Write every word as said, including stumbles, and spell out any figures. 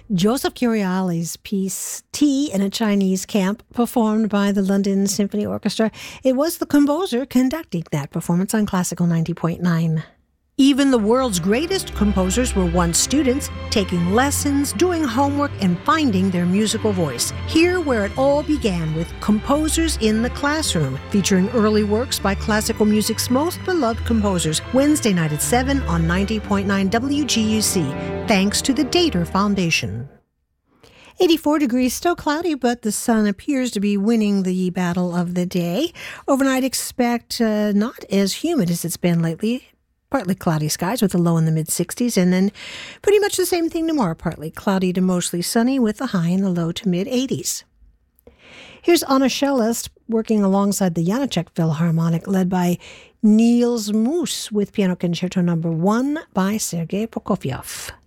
Joseph Curiali's piece, Tea in a Chinese Camp, performed by the London Symphony Orchestra. It was the composer conducting that performance on Classical ninety point nine. Even the world's greatest composers were once students, taking lessons, doing homework, and finding their musical voice. Here, where it all began with Composers in the Classroom, featuring early works by classical music's most beloved composers, Wednesday night at seven on ninety point nine W G U C, thanks to the Dater Foundation. eighty-four degrees, still cloudy, but the sun appears to be winning the battle of the day. Overnight, expect uh, not as humid as it's been lately. Partly cloudy skies with a low in the mid-sixties, and then pretty much the same thing tomorrow. Partly cloudy to mostly sunny with a high in the low to mid-eighties. Here's Anna Cellist working alongside the Janacek Philharmonic, led by Niels Moos with Piano Concerto Number One by Sergei Prokofiev.